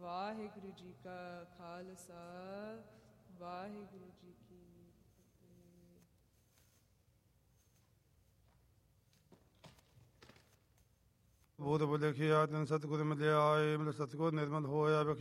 ਵਾਹਿਗੁਰੂ ਜੀ ਕਾ ਖਾਲਸਾ ਵਾਹਿਗੁਰੂ ਜੀ ਕੀ ਫਤਿਹ। ਬੋਧ ਬੋਲੇ ਖਿਆ ਤਨ ਸਤਿਗੁਰ ਮਿਲਿਆ ਆਏ ਮਿਲ ਸਤਿਗੁਰ ਨਿਰਮਲ ਹੋਇਆ